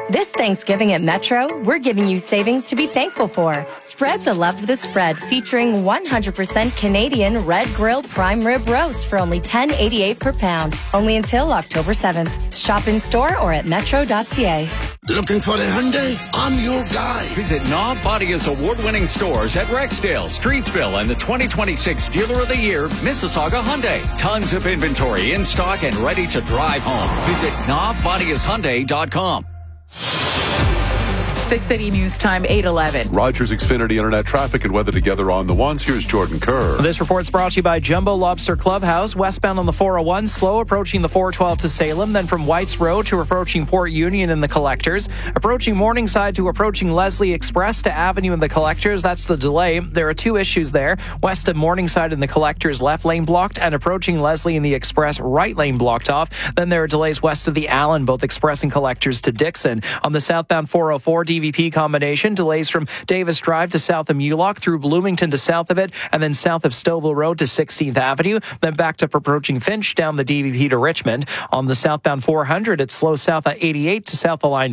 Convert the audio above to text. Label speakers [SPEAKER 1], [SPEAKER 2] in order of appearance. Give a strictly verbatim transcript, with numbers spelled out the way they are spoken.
[SPEAKER 1] This Thanksgiving at Metro, we're giving you savings to be thankful for. Spread the love of the spread, featuring one hundred percent Canadian Red Grill Prime Rib Roast for only ten eighty-eight per pound. Only until October seventh. Shop in store or at metro dot c a.
[SPEAKER 2] Looking for a Hyundai? I'm your guy.
[SPEAKER 3] Visit Knob Bodia's award-winning stores at Rexdale, Streetsville, and the twenty twenty-six Dealer of the Year, Mississauga Hyundai. Tons of inventory in stock and ready to drive home. Visit knob bodias hyundai dot com.
[SPEAKER 4] six eighty News Time, eight eleven.
[SPEAKER 5] Rogers Xfinity Internet traffic and weather together on the ones. Here's Jordan Kerr.
[SPEAKER 6] This report's brought to you by Jumbo Lobster Clubhouse. Westbound on the four oh one, slow approaching the four twelve to Salem, then from Whites Road to approaching Port Union and the Collectors. Approaching Morningside to approaching Leslie Express to Avenue and the Collectors. That's the delay. There are two issues there. West of Morningside and the Collectors, left lane blocked, and approaching Leslie and the Express, right lane blocked off. Then there are delays west of the Allen, both Express and Collectors to Dixon. On the southbound four oh four, D V P combination, delays from Davis Drive to south of Mulock, through Bloomington to south of it, and then south of Stouffville Road to sixteenth Avenue, then back up approaching Finch down the D V P to Richmond. On the southbound four hundred, it's slow south at eighty-eight to south of line